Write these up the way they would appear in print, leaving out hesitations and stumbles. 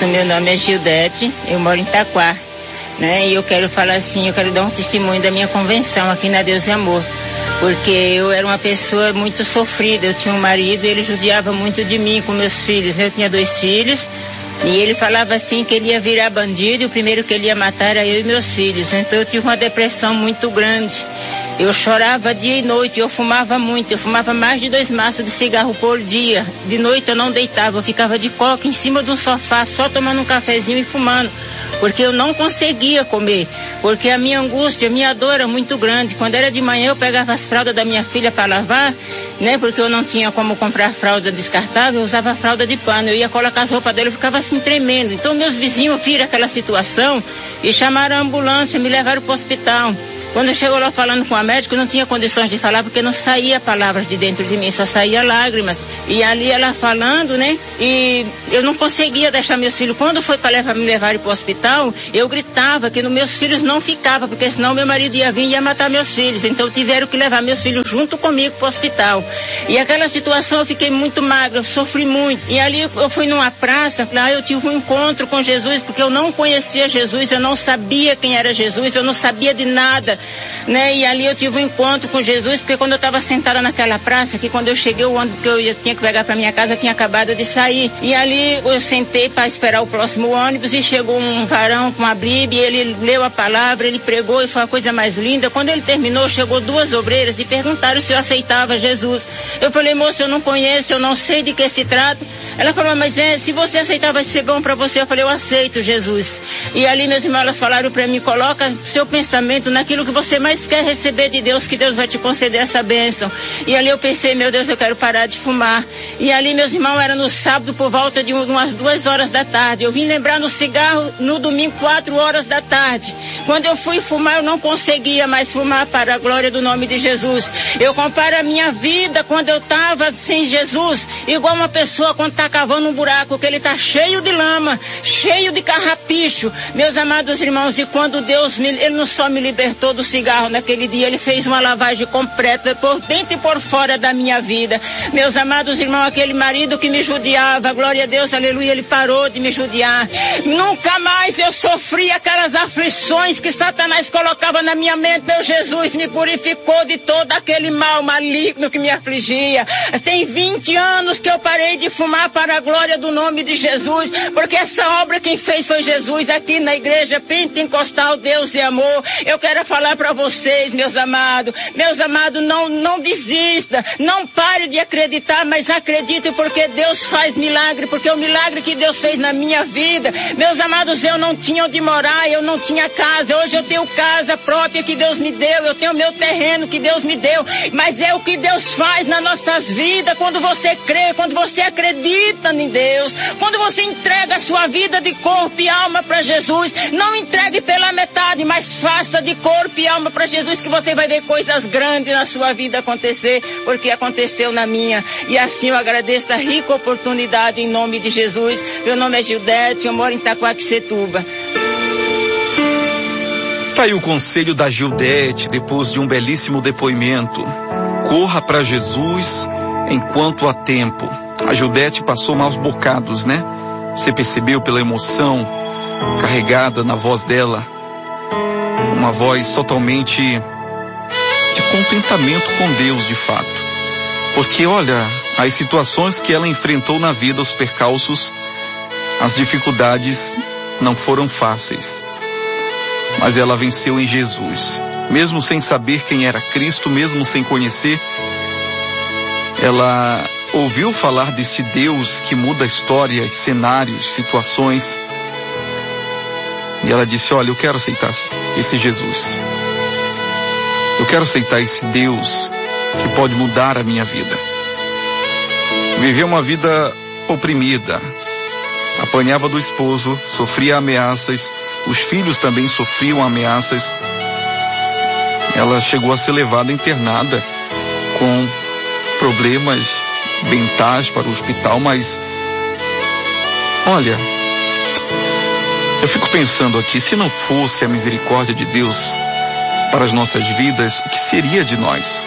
Moço, meu nome é Gildete, eu moro em Itaquá, né? E eu quero falar assim, eu quero dar um testemunho da minha convenção aqui na Deus e Amor. Porque eu era uma pessoa muito sofrida, eu tinha um marido e ele judiava muito de mim com meus filhos, né? Eu tinha 2 filhos e ele falava assim que ele ia virar bandido e o primeiro que ele ia matar era eu e meus filhos. Então eu tive uma depressão muito grande. Eu chorava dia e noite, eu fumava muito, eu fumava mais de 2 maços de cigarro por dia. De noite eu não deitava, eu ficava de coca em cima de um sofá, só tomando um cafezinho e fumando, porque eu não conseguia comer, porque a minha angústia, a minha dor era muito grande. Quando era de manhã eu pegava as fraldas da minha filha para lavar, né, porque eu não tinha como comprar fralda descartável, eu usava fralda de pano, eu ia colocar as roupas dela, eu ficava assim tremendo. Então meus vizinhos viram aquela situação e chamaram a ambulância, me levaram para o hospital. Quando eu chego lá falando com a médica, eu não tinha condições de falar, porque não saía palavras de dentro de mim, só saía lágrimas. E ali ela falando, né? E eu não conseguia deixar meus filhos. Quando foi para me levar para o hospital, eu gritava que nos meus filhos não ficava, porque senão meu marido ia vir e ia matar meus filhos. Então tiveram que levar meus filhos junto comigo para o hospital. E aquela situação eu fiquei muito magra, eu sofri muito. E ali eu fui numa praça, lá eu tive um encontro com Jesus, porque eu não conhecia Jesus, eu não sabia quem era Jesus, eu não sabia de nada. Né? E ali eu tive um encontro com Jesus, porque quando eu estava sentada naquela praça, que quando eu cheguei, o ônibus que eu tinha que pegar para minha casa tinha acabado de sair. E ali eu sentei para esperar o próximo ônibus e chegou um varão com a Bíblia, e ele leu a palavra, ele pregou e foi a coisa mais linda. Quando ele terminou, chegou 2 obreiras e perguntaram se eu aceitava Jesus. Eu falei, moço, eu não conheço, eu não sei de que se trata. Ela falou, mas se você aceitar vai ser bom para você. Eu falei, eu aceito Jesus. E ali meus irmãos, elas falaram para mim, coloca seu pensamento naquilo que você mais quer receber de Deus, que Deus vai te conceder essa bênção. E ali eu pensei, meu Deus, eu quero parar de fumar. E ali, meus irmãos, era no sábado por volta de umas 2 horas da tarde. Eu vim lembrar no cigarro no domingo 4 horas da tarde. Quando eu fui fumar, eu não conseguia mais fumar, para a glória do nome de Jesus. Eu comparo a minha vida quando eu estava sem Jesus, igual uma pessoa quando está cavando um buraco, que ele está cheio de lama, cheio de carrapicho. Meus amados irmãos, e quando Deus, ele não só me libertou do cigarro naquele dia, ele fez uma lavagem completa por dentro e por fora da minha vida. Meus amados irmãos, aquele marido que me judiava, glória a Deus, aleluia, ele parou de me judiar. Nunca mais eu sofri aquelas aflições que Satanás colocava na minha mente. Meu Jesus me purificou de todo aquele mal maligno que me afligia. Tem 20 anos que eu parei de fumar, para a glória do nome de Jesus, porque essa obra quem fez foi Jesus aqui na igreja Pentecostal Deus e Amor. Eu quero falar para vocês, meus amados, não desista, não pare de acreditar, mas acredite, porque Deus faz milagre, porque o milagre que Deus fez na minha vida, meus amados, eu não tinha onde morar, eu não tinha casa, hoje eu tenho casa própria que Deus me deu, eu tenho meu terreno que Deus me deu, mas é o que Deus faz nas nossas vidas, quando você crê, quando você acredita em Deus, quando você entrega a sua vida de corpo e alma para Jesus. Não entregue pela metade, mas faça de corpo e alma para Jesus, que você vai ver coisas grandes na sua vida acontecer, porque aconteceu na minha. E assim eu agradeço a rica oportunidade em nome de Jesus. Meu nome é Gildete, eu moro em Itaquaquecetuba. Tá aí o conselho da Gildete, depois de um belíssimo depoimento. Corra para Jesus enquanto há tempo. A Gildete passou maus bocados, né? Você percebeu pela emoção carregada na voz dela, uma voz totalmente de contentamento com Deus, de fato. Porque olha, as situações que ela enfrentou na vida, os percalços, as dificuldades não foram fáceis. Mas ela venceu em Jesus. Mesmo sem saber quem era Cristo, mesmo sem conhecer, ela ouviu falar desse Deus que muda histórias, cenários, situações. E ela disse, olha, eu quero aceitar esse Jesus. Eu quero aceitar esse Deus que pode mudar a minha vida. Viveu uma vida oprimida. Apanhava do esposo, sofria ameaças. Os filhos também sofriam ameaças. Ela chegou a ser levada internada com problemas mentais para o hospital, mas olha, eu fico pensando aqui, se não fosse a misericórdia de Deus para as nossas vidas, o que seria de nós?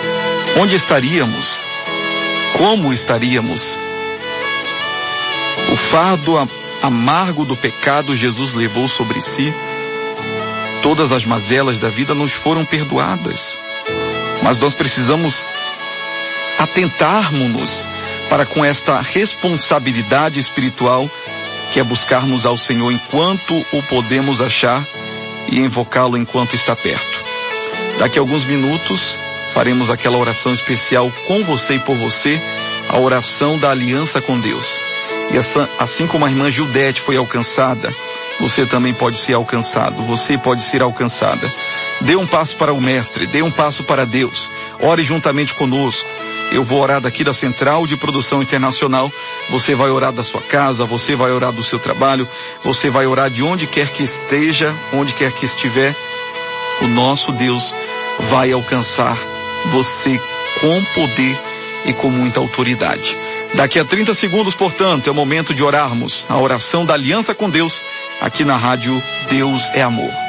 Onde estaríamos? Como estaríamos? O O fardo amargo do pecado Jesus levou sobre si. Todas as mazelas da vida nos foram perdoadas. Mas nós precisamos atentarmos-nos para com esta responsabilidade espiritual, que é buscarmos ao Senhor enquanto o podemos achar e invocá-lo enquanto está perto. Daqui a alguns minutos faremos aquela oração especial com você e por você, a oração da aliança com Deus. E assim como a irmã Gildete foi alcançada, você também pode ser alcançado, você pode ser alcançada. Dê um passo para o Mestre, dê um passo para Deus, ore juntamente conosco. Eu vou orar daqui da Central de Produção Internacional, você vai orar da sua casa, você vai orar do seu trabalho, você vai orar de onde quer que esteja, onde quer que estiver. O nosso Deus vai alcançar você com poder e com muita autoridade. Daqui a 30 segundos, portanto, é o momento de orarmos a oração da aliança com Deus, aqui na rádio Deus é Amor.